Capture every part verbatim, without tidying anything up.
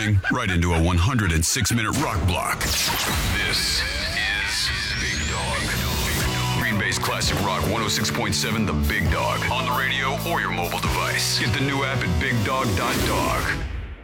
morning right into a one hundred six minute rock block. This is Big Dog. Green Bay's classic rock one oh six point seven, The Big Dog. On the radio or your mobile device. Get the new app at big dog dot dog.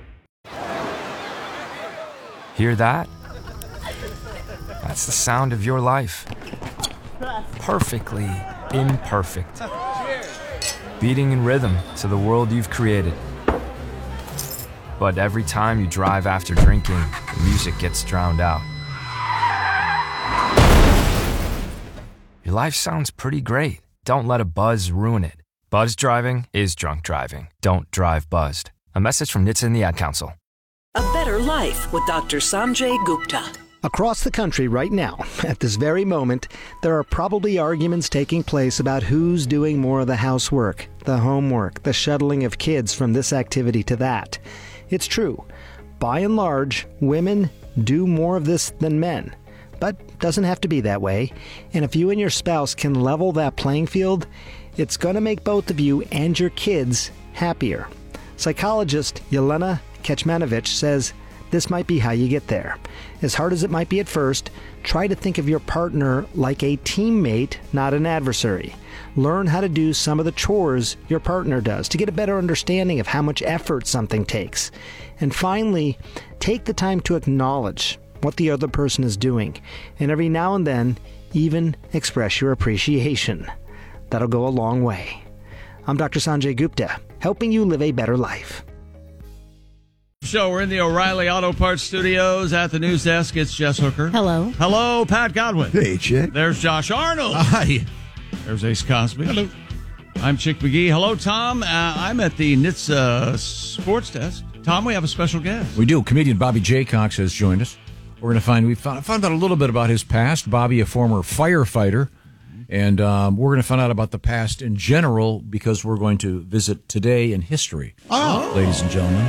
Hear that? That's the sound of your life. Perfectly imperfect. Beating in rhythm to the world you've created. But every time you drive after drinking, the music gets drowned out. Your life sounds pretty great. Don't let a buzz ruin it. Buzz driving is drunk driving. Don't drive buzzed. A message from N H T S A and the Ad Council. A better life with Doctor Sanjay Gupta. Across the country right now, at this very moment, there are probably arguments taking place about who's doing more of the housework, the homework, the shuttling of kids from this activity to that. It's true. By and large, women do more of this than men. But doesn't have to be that way. And if you and your spouse can level that playing field, it's going to make both of you and your kids happier. Psychologist Yelena Kecmanovic says this might be how you get there. As hard as it might be at first, try to think of your partner like a teammate, not an adversary. Learn how to do some of the chores your partner does to get a better understanding of how much effort something takes. And finally, take the time to acknowledge what the other person is doing, and every now and then, even express your appreciation. That'll go a long way. I'm Doctor Sanjay Gupta, helping you live a better life. So we're in the O'Reilly Auto Parts Studios at the news desk. It's Jess Hooker. Hello. Hello, Pat Godwin. Hey, Chick. There's Josh Arnold. Hi. There's Ace Cosby. Hello. I'm Chick McGee. Hello, Tom. Uh, I'm at the N H T S A Sports Desk. Tom, we have a special guest. We do. Comedian Bobby Jaycox has joined us. We're going to find, we found, found out a little bit about his past. Bobby, a former firefighter. And um, we're going to find out about the past in general because we're going to visit today in history. Oh. Ladies and gentlemen.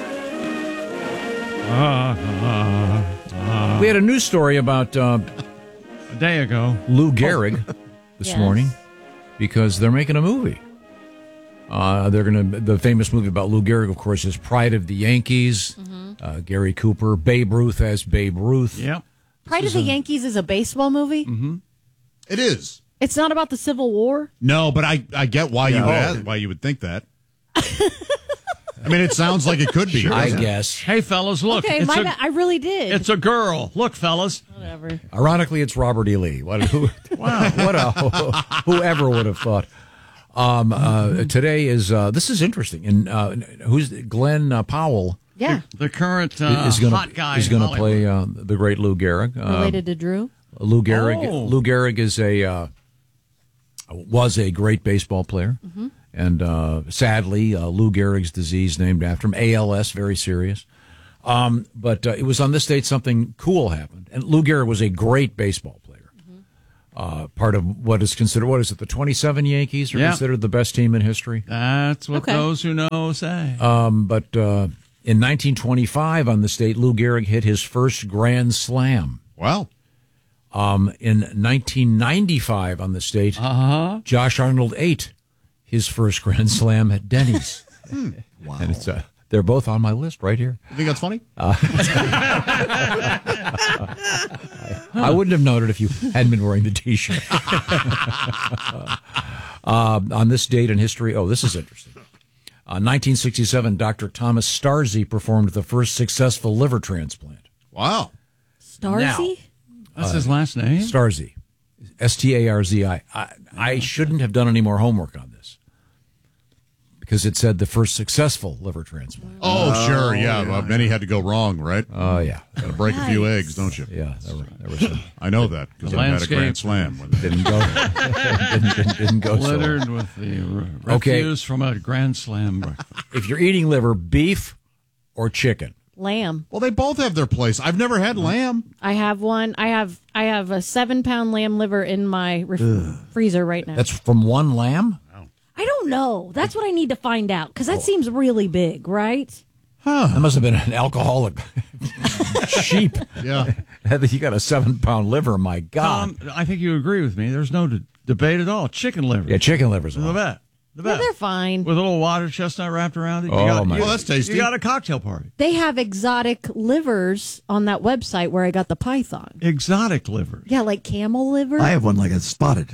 Uh, uh, uh, we had a news story about uh, a day ago. Lou Gehrig this Yes. morning because they're making a movie. Uh, they're going to the famous movie about Lou Gehrig, of course, is Pride of the Yankees. Mm-hmm. uh, Gary Cooper, Babe Ruth as Babe Ruth. Yep. Pride of the a... Yankees is a baseball movie? Mm-hmm. It is. It's not about the Civil War? No, but I, I get why Yeah. you would Oh. ask, why you would think that. I mean, it sounds like it could be. Sure, I doesn't it? guess. Hey, fellas, look. Okay, it's my a, bad. I really did. It's a girl. Look, fellas. Whatever. Ironically, it's Robert E. Lee. What, who, wow. What a, whoever would have thought. Um, uh, today is, uh, this is interesting. And uh, who's Glenn uh, Powell? Yeah. The, the current uh, is gonna, hot guy. is going to play uh, the great Lou Gehrig. Uh, Related to Drew? Lou Gehrig. Oh. Lou Gehrig is a uh, was a great baseball player, mm-hmm. and uh, sadly, uh, Lou Gehrig's disease named after him, A L S, very serious. Um, but uh, it was on this date something cool happened, and Lou Gehrig was a great baseball player. Mm-hmm. Uh, part of what is considered what is it? The twenty-seven Yankees are yeah. considered the best team in history. That's what okay. those who know say. Um, but uh, in nineteen twenty-five, on this date, Lou Gehrig hit his first grand slam. Wow. Um, in nineteen ninety-five, on the state, uh-huh. Josh Arnold ate his first grand slam at Denny's. hmm. Wow. And it's uh, they're both on my list right here. You think that's funny? Uh, I, I wouldn't have noted if you hadn't been wearing the T-shirt. uh, on this date in history, oh, this is interesting. Uh, nineteen sixty-seven, Doctor Thomas Starzy performed the first successful liver transplant. Wow. Starzy? That's uh, his last name? Starzy. S T A R Z I. I. I shouldn't have done any more homework on this because it said the first successful liver transplant. Oh, oh sure, yeah. yeah. Well, many had to go wrong, right? Oh, uh, yeah. Got to break nice. a few eggs, don't you? Yeah, there were, there were some. I know that because I had a grand slam. When didn't go. didn't, didn't, didn't go so littered well. with the re- okay. refuse from a grand slam. If you're eating liver, beef or chicken? Lamb. Well, they both have their place. I've never had lamb. I have one. I have I have a seven pound lamb liver in my ref- freezer right now. That's from one lamb? I don't know. That's what I need to find out because that oh. seems really big, right? Huh. That must have been an alcoholic sheep. Yeah. You got a seven pound liver. My God. Tom, I think you agree with me. There's no d- debate at all. Chicken liver. Yeah, chicken liver's the best. The Yeah, best. they're fine. With a little water chestnut wrapped around it. You Oh, got, my you, God. Oh, that's tasty. You got a cocktail party. They have exotic livers on that website where I got the python. Exotic liver. Yeah, like camel liver. I have one like a spotted.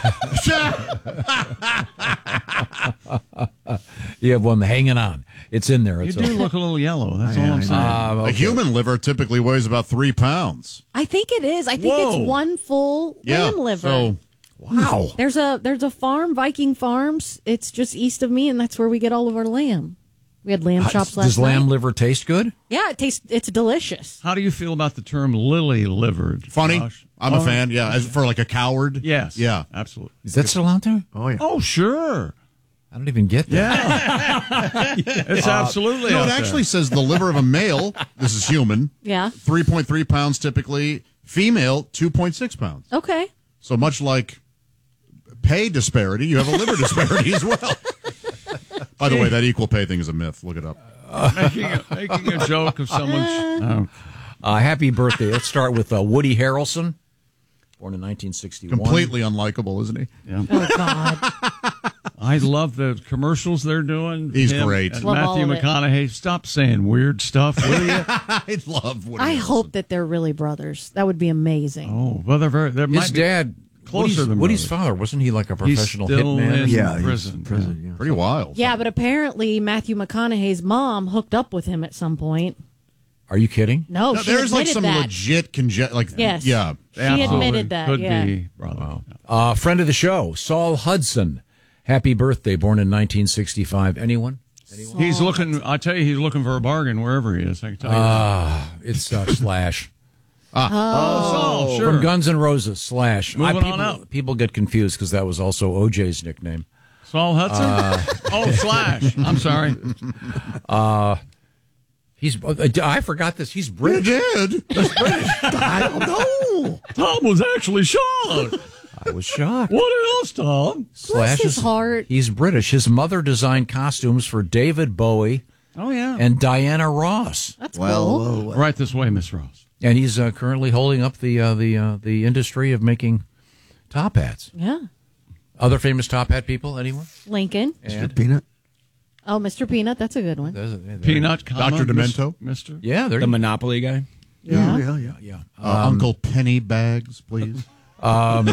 You have one hanging on. It's in there. You It's do okay. look a little yellow. That's I all know, I'm I know. saying. Um, A okay. human liver typically weighs about three pounds. I think it is. I think Whoa. it's one full Yeah. lamb liver. So Wow. There's a there's a farm, Viking Farms. It's just east of me, and that's where we get all of our lamb. We had lamb chops last Does lamb night. liver taste good? Yeah, it tastes. It's delicious. How do you feel about the term lily livered? funny. Josh? I'm Oh, a fan. Yeah, as for like a coward. Yes. Yeah. Absolutely. Is that still out there? Oh, yeah. Oh, sure. I don't even get that. Yeah. It's absolutely No, out it there. actually says the liver of a male. This is human. Yeah. three point three pounds typically. Female, two point six pounds. Okay. So much like pay disparity, you have a liver disparity as well. By the way, that equal pay thing is a myth. Look it up. making, a, making a joke of someone's. Oh. Uh, happy birthday. Let's start with uh, Woody Harrelson, born in nineteen sixty-one. Completely unlikable, isn't he? Yeah. Oh God. I love the commercials they're doing. He's Him great. and Love all Matthew of it. McConaughey, stop saying weird stuff, will you? I love Woody I Harrelson. hope that they're really brothers. That would be amazing. Oh, well, they're very. There His might be dad, closer Woody's, than Woody's brothers. father, wasn't he like a He's professional still hitman? in Yeah, he's prison. in prison. Yeah. Pretty wild. Yeah, but apparently Matthew McConaughey's mom hooked up with him at some point. Are you kidding? No, No, she there's like admitted some that. legit conge- like Yes. yeah. She Absolutely admitted that. Could yeah. be, brother. Uh, friend of the show, Saul Hudson. Happy birthday, born in nineteen sixty-five. Anyone? He's looking. I tell you, he's looking for a bargain wherever he is. I can tell you. Ah, it's uh, Slash. oh, Saul, sure. From Guns N' Roses, Slash. Moving on people, out. people get confused because that was also O J's nickname. Saul Hudson. Uh, oh, Slash. I'm sorry. He's. I forgot this. He's British. did. I don't know. Tom was actually shot. I was shocked. What else, Tom? Slash his is- heart. He's British. His mother designed costumes for David Bowie Oh yeah. and Diana Ross, That's Well, cool. well, right this way, Miss Ross. and he's uh, currently holding up the uh, the uh, the industry of making top hats. Yeah. Other famous top hat people? Anyone? Lincoln. And- Peanut. Oh, Mister Peanut. That's a good one. There's a- there- Peanut, comma, Doctor Demento? Mister. Yeah, there. The Monopoly guy. Yeah. Yeah, yeah. yeah. Uh, Uncle Penny Bags, please. Um,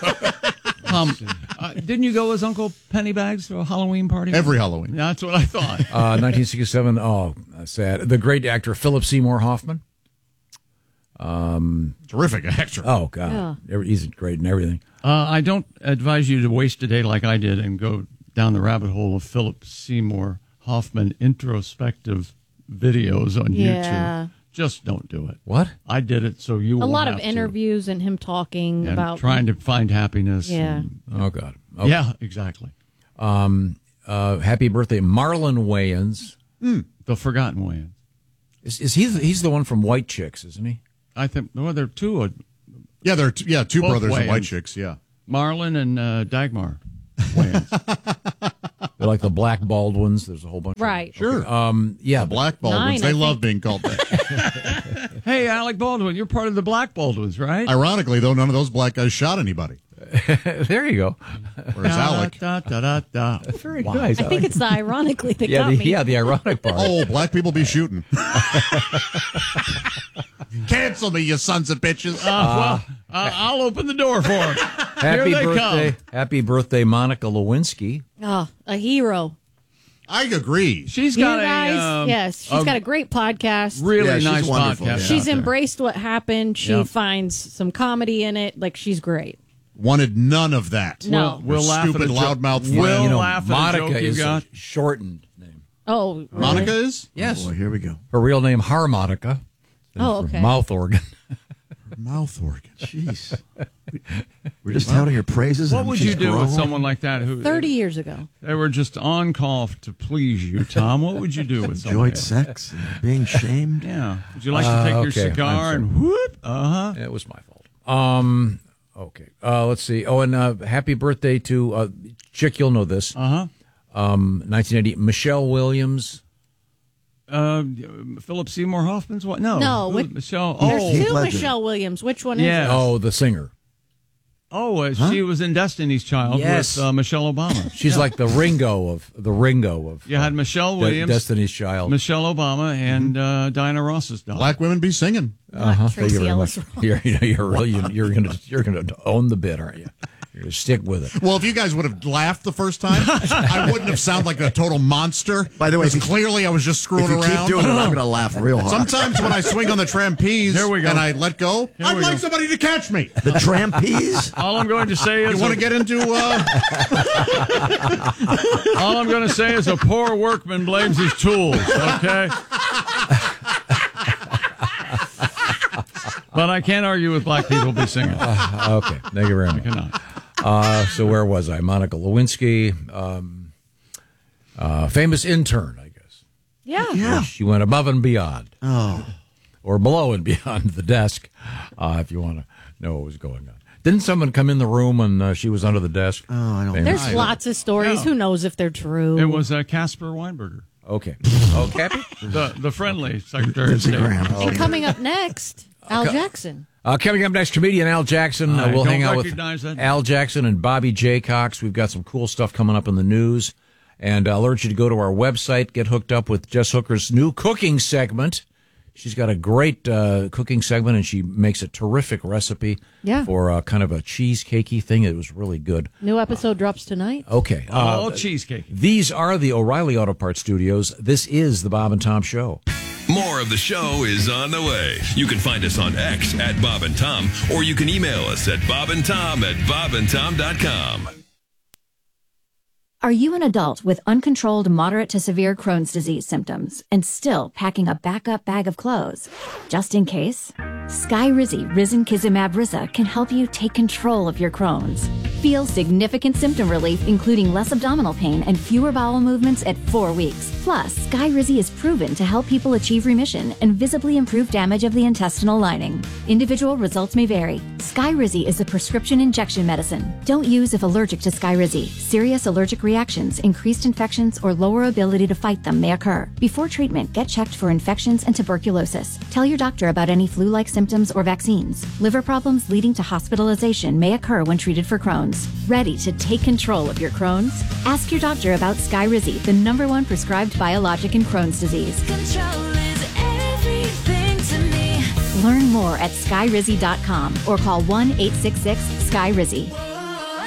uh, didn't you go as Uncle Pennybags to a Halloween party? Every Halloween. Yeah, that's what I thought. Uh, nineteen sixty-seven. Oh, uh, sad. The great actor Philip Seymour Hoffman. Terrific actor. Oh God, Every- he's great and everything. Uh, I don't advise you to waste a day like I did and go down the rabbit hole of Philip Seymour Hoffman introspective videos on Yeah. YouTube. Just don't do it. What? I did it, so you A won't lot of have to. interviews and him talking And about trying to find happiness. Yeah. and- Oh God. Okay. yeah, exactly. Uh, happy birthday, Marlon Wayans. The Forgotten Way. Is, is he? The, he's the one from White Chicks, isn't he? I think no, there are two. Uh, Yeah, they're t- yeah two Both brothers and white Wayans. chicks. Yeah. Marlon and uh, Dagmar. Wayans. They're like the Black Baldwins. There's a whole bunch. Right. Of them. Sure. Um. Yeah. Black Nine, Baldwins. I They love think. being called that. Hey, Alec Baldwin, you're part of the Black Baldwins, right? Ironically, though, none of those black guys shot anybody. There you go. Whereas Alec. Da, da, da, da. Very nice. I think it's the ironically that yeah. got The, me. yeah. The ironic part. Oh, black people be shooting. Cancel me, you sons of bitches. Uh, well, uh, I'll open the door for him. Happy Here they birthday. come. Happy birthday, Monica Lewinsky. Oh, a hero. I agree. She's You got guys, a um, yes, she's got a great podcast. really Yeah, she's nice wonderful, podcast. yeah. She's out there. embraced what happened. She Yep. finds some comedy in it. Like, she's great. Wanted none of that. No. We'll, we'll laugh Stupid at a joke. loudmouth We'll friend. you know, laugh at Monica a joke you is got. a shortened name. Oh, really? Monica is? Yes. Boy, here we go. Her real name, Harmonica. Oh, For okay. Mouth organ. Mouth organ. Jeez. We're just touting your praises. What and would she's you do with growing. someone like that who thirty years ago. they were just on call to please you, Tom? What would you do with someone? Enjoyed sex and being shamed? Yeah. Would you like to Uh, take your okay, I'm cigar sorry. and whoop? Uh huh. It was my fault. Um. Okay. Uh. Let's see. Oh, and uh, happy birthday to uh, Chick. You'll know this. Uh huh. Um. nineteen eighty. Michelle Williams. Uh, Philip Seymour Hoffman's what? No. No, Who- what- Michelle. There's Oh, Heath two Ledger. Michelle Williams. Which one is Yeah. it? Oh, the singer. Oh, uh, huh? She was in Destiny's Child yes. with uh, Michelle Obama. She's yeah. like the Ringo of the Ringo of. You had Michelle Williams, De- Destiny's Child, Michelle Obama, and uh, Diana Ross's daughter. Black women be singing. Uh huh. Thank you very much. You're, you're really you're gonna you're gonna own the bit, aren't you? You're gonna stick with it. Well, if you guys would have laughed the first time, I wouldn't have sounded like a total monster. By the way, because clearly I was just screwing if you around. Keep doing it, I'm gonna laugh real hard. Sometimes when I swing on the trapeze Here we go. and I let go, Here I'd we like go. somebody to catch me. The trapeze. All I'm going to say is you want to get into. Uh... All I'm going to say is a poor workman blames his tools. Okay. But I can't argue with black people be singing. Uh, okay, thank you very much. I cannot. Uh, so where was I? Monica Lewinsky, um, uh, famous intern, I guess. Yeah. Yeah. She went above and beyond. Oh. Or below and beyond the desk, uh, if you want to know what was going on. Didn't someone come in the room when uh, she was under the desk? Oh, I don't know. There's I lots of stories. Yeah. Who knows if they're true? It was uh, Casper Weinberger, Okay. Oh, Cappy? the the friendly Secretary of State. And coming up next, Al Jackson. Uh, coming up next, comedian Al Jackson. Uh, I we'll don't hang out with recognize that. Al Jackson and Bobby Jaycox. We've got some cool stuff coming up in the news. And I'll urge you to go to our website, get hooked up with Jess Hooker's new cooking segment. She's got a great uh, cooking segment, and she makes a terrific recipe Yeah. for uh, kind of a cheesecakey thing. It was really good. New episode drops tonight. Okay. Oh, Uh, cheesecake. these are the O'Reilly Auto Parts Studios. This is the Bob and Tom Show. More of the show is on the way. You can find us on X at Bob and Tom, or you can email us at bobandtom at bobandtom dot com. Are you an adult with uncontrolled moderate to severe Crohn's disease symptoms and still packing a backup bag of clothes? Just in case? Skyrizi Risankizumab Riza can help you take control of your Crohn's. Feel significant symptom relief, including less abdominal pain and fewer bowel movements at four weeks. Plus, Skyrizi is proven to help people achieve remission and visibly improve damage of the intestinal lining. Individual results may vary. Skyrizi is a prescription injection medicine. Don't use if allergic to Skyrizi. Serious allergic reactions, increased infections, or lower ability to fight them may occur. Before treatment, get checked for infections and tuberculosis. Tell your doctor about any flu-like symptoms or vaccines. Liver problems leading to hospitalization may occur when treated for Crohn's. Ready to take control of your Crohn's? Ask your doctor about Skyrizi, the number one prescribed biologic in Crohn's disease. Control is everything to me. Learn more at skyrizi dot com or call one eight six six, S K Y R I Z I.